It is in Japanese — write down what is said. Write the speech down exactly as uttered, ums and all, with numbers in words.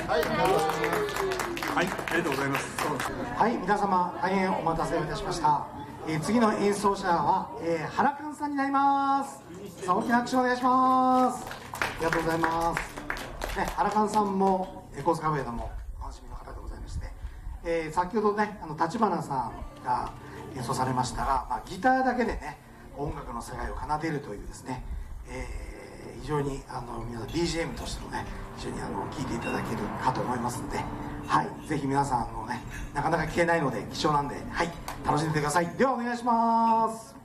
はい、はい、ありがとうございます。 はい、皆様大変お待たせをいたしました。えー、次の演奏者は、えー、原寛さんになります。さあ、大きな拍手をお願いします。ありがとうございます。ね、原寛さんもエコースカフェでもおなじみの方でございまして、えー、先ほどね、あの立花さんが演奏されましたが、まあ、ギターだけでね、音楽の世界を奏でるというですね、えー、非常にあの皆さん ビージーエム としてもね、非常にあの聴いていただけるかと思いますので、はい、ぜひ皆さんあのね、なかなか聴けないので貴重なんで、はい、楽しんでください。ではお願いします。